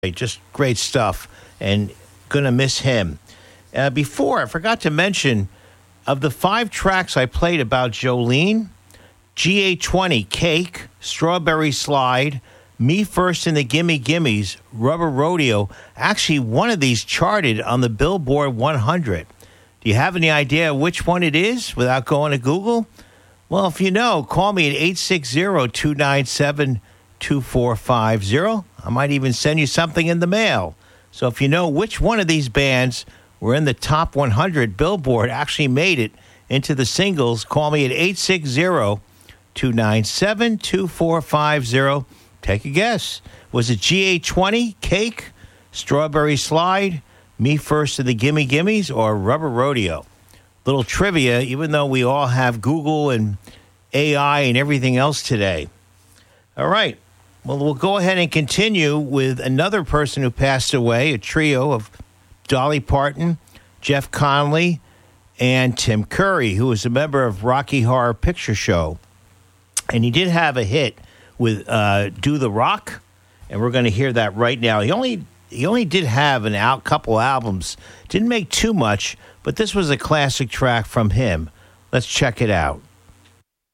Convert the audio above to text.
Just great stuff, and gonna miss him. Before, I forgot to mention, of the 5 tracks I played about Jolene, GA20, Cake, Strawberry Slide, Me First in the Gimme Gimmes, Rubber Rodeo. Actually, one of these charted on the Billboard 100. Do you have any idea which one it is without going to Google? Well, if you know, call me at 860-297-2450. I might even send you something in the mail. So if you know which one of these bands were in the top 100 Billboard, actually made it into the singles, call me at 860-297-2450. Take a guess. Was it GA20, Cake, Strawberry Slide, Me First in the Gimme Gimmes, or Rubber Rodeo? Little trivia, even though we all have Google and AI and everything else today. All right. Well, we'll go ahead and continue with another person who passed away, a trio of Dolly Parton, Jeff Conley, and Tim Curry, who was a member of Rocky Horror Picture Show. And he did have a hit with Do the Rock, and we're going to hear that right now. He only did have couple albums. Didn't make too much, but this was a classic track from him. Let's check it out.